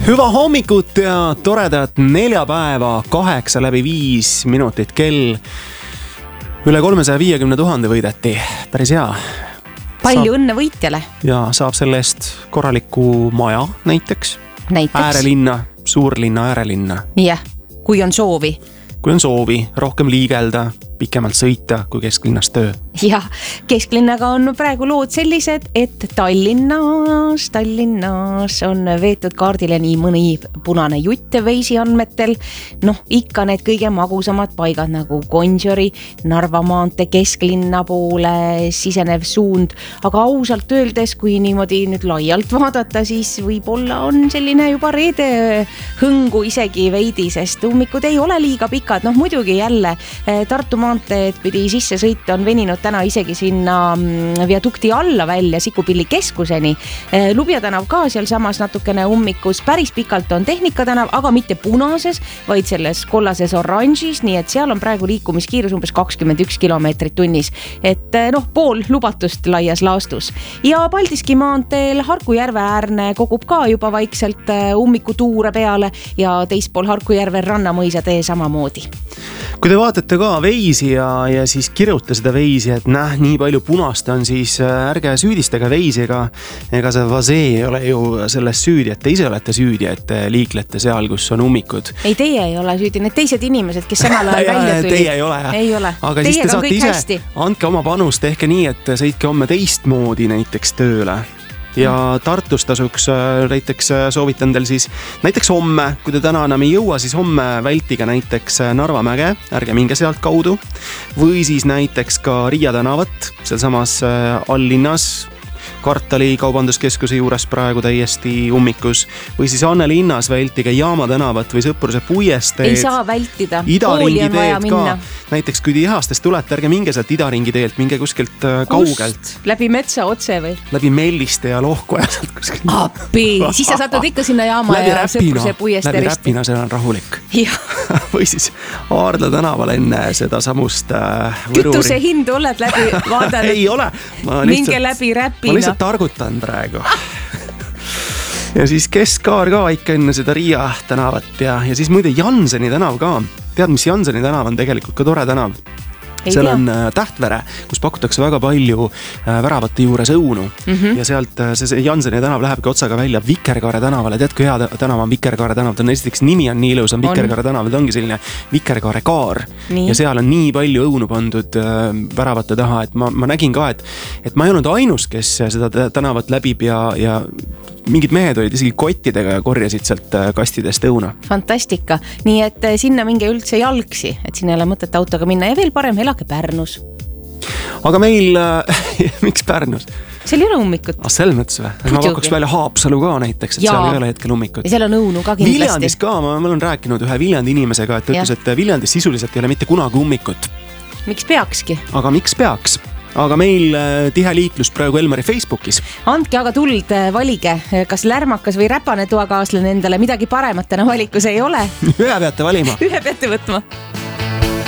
Hüva hommikut ja toredat neljapäeva 8:05 kell. Üle 350 000 võideti. Päris hea. Palju õnne võitjale. Ja saab selle eest korraliku maja näiteks. Äärelinna, suurlinna, äärelinna. Jah, kui on soovi. Kui on soovi rohkem liigelda, pikemalt sõita kui kesklinnas töö. Ja kesklinnaga on praegu lood sellised, et Tallinnas on veetud kaardile nii mõni punane jutt Veisi andmetel. Ikka need kõige magusamad paigad nagu Gonsiori, Narva maantee kesklinna poole sisenev suund. Aga ausalt öeldes, kui niimoodi nüüd laialt vaadata, siis võib-olla on selline juba reede hõngu isegi veidi, sest ummikud ei ole liiga pikad. Muidugi jälle Tartu maanteed pidi sisse sõita on veninud täna isegi sinna viadukti alla välja Sikupilli keskuseni. Lubja tänav ka seal samas natukene ummikus. Päris pikalt on Tehnika tänav, aga mitte punases, vaid selles kollases oranžis, nii et seal on praegu liikumiskiirus umbes 21 kilomeetrit tunnis. Et pool lubatust laias laastus. Ja Paldiski maanteel Harkujärve äärne kogub ka juba vaikselt ummikutuure peale ja teispool Harkujärve Rannamõisa tee samamoodi. Kui te vaatate ka Veisi ja siis kirjuta seda Veisi, et nii palju punast on, siis ärge süüdistage Veisi, ega see Vasee ei ole ju selles süüdi, et te ise olete süüdi, et liiklete seal, kus on ummikud. Ei, teie ei ole süüdi, need teised inimesed, kes samal ajal välja tuli. Teie ei ole. Ei ole. Aga siis te saate ise, andke oma panust, tehke nii, et sõitke homme teistmoodi näiteks tööle. Ja Tartus tasuks näiteks soovitan teil siis näiteks homme, kui te täna enam ei jõua, siis homme vältige näiteks Narva mäge, ärge minge sealt kaudu, või siis näiteks ka Riia tänavat, seal samas alllinnas, Kartali kaubanduskeskuse juures praegu täiesti ummikus, või siis Anne linnas vältige Jaama tänavat või Sõpruse puiesteed. Ei saa vältida, kooli on vaja minna. Näiteks kui Ihastest tulete, ärge minge sealt Idaringi teelt, minge kuskilt kaugelt. Läbi metsa otse või? Läbi Melliste ja Lohkoja sealt kuskilt. Appi, siis sa satud ikka sinna Jaama läbi ja Sõpruse puiesteeristi. Läbi Räpina, see on rahulik. Või siis Aardla tänaval enne seda samust Võruri. Kütuse hindu oled läbi vaadanud? Ei ole. Minge läbi Räpina. Ma lihtsalt targutan praegu. Ja siis Keskaar ka ikka enne seda Riia tänavat ja siis muide Janseni tänav ka. Tead, mis Janseni tänav on tegelikult ka tore tänav? Seal on Tähtvere, kus pakutakse väga palju väravate juures õunu ja sealt see Janseni tänav lähebki otsaga välja Vikerkaare tänavale. Tead, kui hea tänav on Vikerkaare tänav? Ta on esiteks nimi on nii ilus, on Vikerkaare tänav, ta ongi selline Vikerkaare kaar ja seal on nii palju õunu pandud väravate taha, et ma nägin ka, et ma ei olnud ainus, kes seda tänavat läbib ja mingid mehed olid isegi kottidega ja korjasid sealt kastidest õuna. Fantastika. Nii et sinna minge üldse jalgsi, et sinna ei ole mõtet autoga minna ja veel parem elage Pärnus. Aga meil, miks Pärnus? Seal ei ole ummikut. Selles mõttes või? Ma pakuks välja Haapsalu ka näiteks, et seal ei ole hetkel ummikut. Ja seal on õunu ka kindlasti. Viljandis ka, ma olen rääkinud ühe Viljandi inimesega, et ütles, et Viljandis sisuliselt ei ole mitte kunagi ummikut. Miks peakski? Aga miks peaks? Aga meil tihe liiklus praegu Elmari Facebookis. Andke aga tuld, valige, kas lärmakas või räpane toakaaslane endale midagi paremat täna valikus ei ole. Ühe peate valima. Ühe peate võtma.